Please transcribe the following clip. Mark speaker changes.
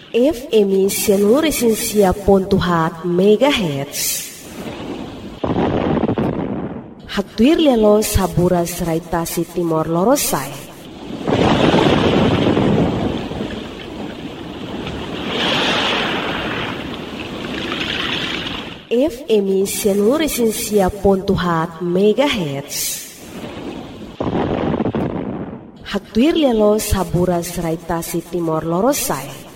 Speaker 1: FM Sianuresensia.4 MHz. Hatuir lelo saburas raitasi Timor Lorosai. FM Sianuresensia.4 MHz. Hatuir lelo saburas raitasi Timor Lorosai.